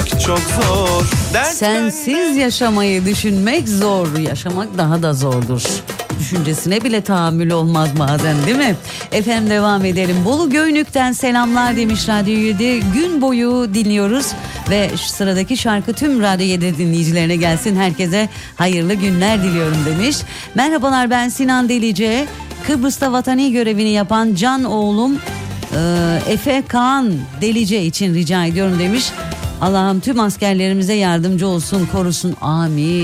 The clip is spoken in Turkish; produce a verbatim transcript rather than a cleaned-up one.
düşünmek çok zor. Sensiz yaşamayı düşünmek zor, yaşamak daha da zordur. Düşüncesine bile tahammül olmaz bazen, değil mi? Efendim devam edelim. Bolu Göynük'ten selamlar demiş Radyo yedi. Gün boyu dinliyoruz ve sıradaki şarkı tüm Radyo yedi dinleyicilerine gelsin. Herkese hayırlı günler diliyorum demiş. Merhabalar, ben Sinan Delice. Kıbrıs'ta vatani görevini yapan can oğlum e, Efe Kaan Delice için rica ediyorum demiş. Allah'ım tüm askerlerimize yardımcı olsun, korusun, amin.